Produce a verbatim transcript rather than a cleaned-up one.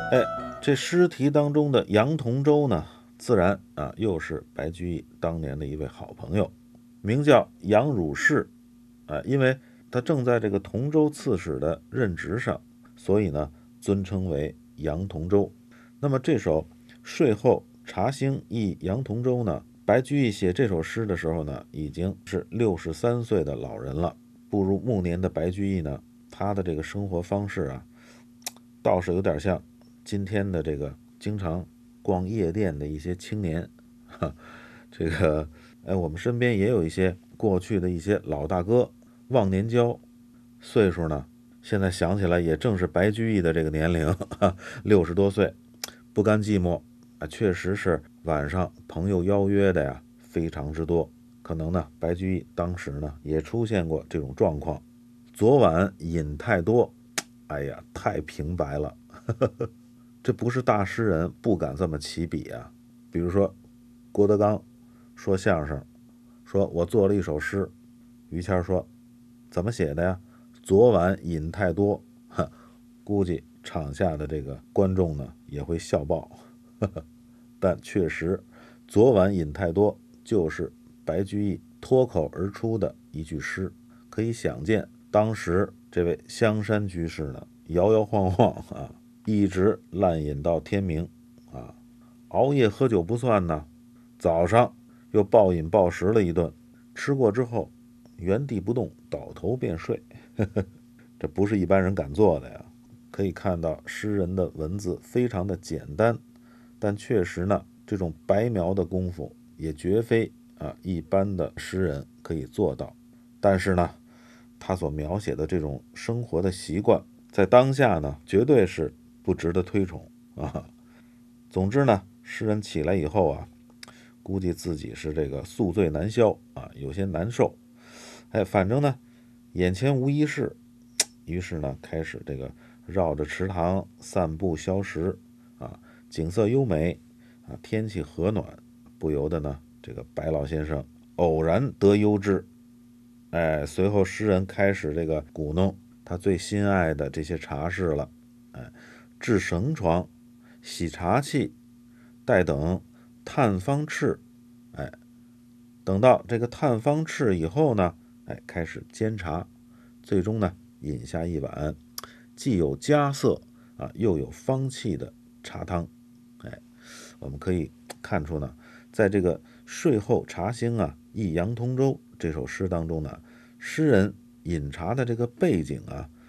哎，这诗题当中的杨同舟呢，自然啊又是白居易当年的一位好朋友，名叫杨汝士。啊，因为他正在这个同州刺史的任职上，所以呢尊称为杨同舟。那么这首税后茶兴忆杨同舟呢，白居易写这首诗的时候呢，已经是六十三岁的老人了。步入暮年的白居易呢，他的这个生活方式啊，倒是有点像今天的这个经常逛夜店的一些青年。哈，这个哎，我们身边也有一些过去的一些老大哥，忘年交，岁数呢，现在想起来也正是白居易的这个年龄，六十多岁，不甘寂寞啊，确实是晚上朋友邀约的呀，非常之多。可能呢，白居易当时呢也出现过这种状况。昨晚饮太多，哎呀，太平白了。这不是大诗人不敢这么起笔啊。比如说郭德纲说相声，说我做了一首诗，于谦说怎么写的呀？昨晚饮太多，估计场下的这个观众呢也会笑爆。但确实，昨晚饮太多就是白居易脱口而出的一句诗，可以想见当时这位香山居士呢，摇摇晃晃啊，一直烂饮到天明啊，熬夜喝酒不算呢，早上又暴饮暴食了一顿，吃过之后原地不动，倒头便睡。这不是一般人敢做的呀。可以看到诗人的文字非常的简单，但确实呢，这种白描的功夫也绝非啊一般的诗人可以做到。但是呢，他所描写的这种生活的习惯，在当下呢，绝对是不值得推崇啊。总之呢，诗人起来以后啊，估计自己是这个宿醉难消啊，有些难受。哎，反正呢，眼前无一事，于是呢，开始这个绕着池塘散步消食啊，景色优美啊，天气和暖，不由得呢，这个白老先生偶然得忧之。哎，随后诗人开始这个鼓弄他最心爱的这些茶室了。哎，置绳床，洗茶器，待等探方敕。哎，等到这个探方敕以后呢，哎，开始煎茶，最终呢，饮下一碗既有佳色啊，又有芳气的茶汤。哎，我们可以看出呢，在这个税后茶兴啊，忆杨同舟这首诗当中呢，诗人饮茶的这个背景啊，